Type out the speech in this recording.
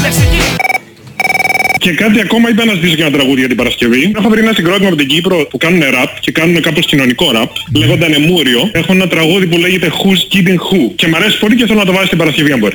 Και κάτι ακόμα, είπα να ζητήσω και ένα τραγούδι για την Παρασκευή. Έχω βρει ένα συγκρότημα από την Κύπρο που κάνουν ραπ και κάνουν κάπως κοινωνικό ραπ. Λέγονταν Μούριο. Έχω ένα τραγούδι που λέγεται Who's Kidding Who. Και μ' αρέσει πολύ και θέλω να το βάζει την Παρασκευή αν μπορεί.